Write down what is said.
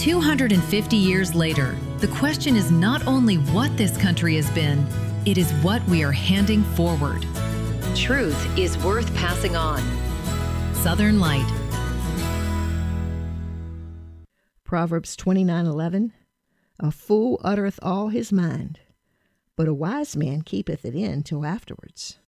250 years later, the question is not only what this country has been, it is what we are handing forward. Truth is worth passing on. Southern Light. Proverbs 29:11. A fool uttereth all his mind, but a wise man keepeth it in till afterwards.